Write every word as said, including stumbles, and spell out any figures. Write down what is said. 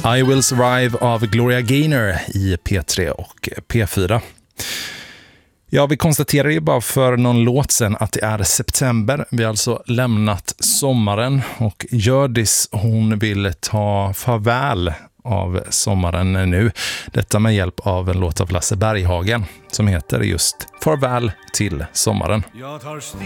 I Will Survive av Gloria Gaynor i P tre och P fyra. Ja, vi konstaterar ju bara för någon låt sen att det är september. Vi har alltså lämnat sommaren och Hjördis, hon vill ta farväl av sommaren nu. Detta med hjälp av en låt av Lasse Berghagen som heter just Farväl till sommaren.